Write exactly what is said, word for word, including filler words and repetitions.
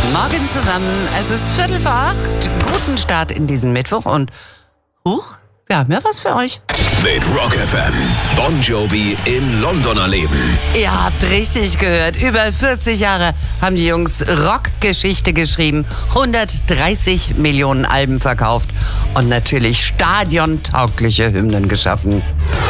Morgen zusammen, es ist Viertel vor acht. Guten Start in diesen Mittwoch und huch, wir haben ja was für euch. Mit Rock F M. Bon Jovi im Londoner Leben. Ihr habt richtig gehört, über vierzig Jahre haben die Jungs Rockgeschichte geschrieben, hundertdreißig Millionen Alben verkauft und natürlich stadiontaugliche Hymnen geschaffen.